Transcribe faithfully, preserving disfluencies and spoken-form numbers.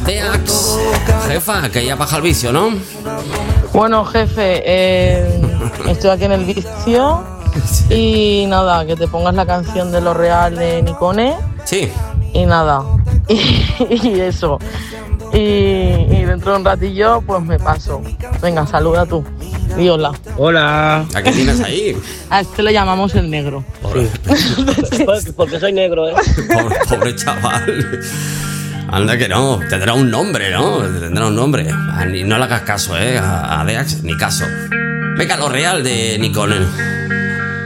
Deax, jefa, que ya baja el vicio, ¿no? Bueno, jefe, eh, estoy aquí en el vicio y nada, que te pongas la canción de Lo Real de Nicone. Sí. Y nada, y, y eso. Y, y dentro de un ratillo, pues me paso. Venga, saluda tú. Y hola. Hola. ¿A qué tienes ahí? A este le llamamos el negro. Pobre, Porque soy negro, ¿eh? pobre, pobre chaval. Anda que no, tendrá un nombre, ¿no? Tendrá un nombre. Ah, ni- No le hagas caso, ¿eh? A, a Deax, ni caso. Venga, Lo Real de Nicole.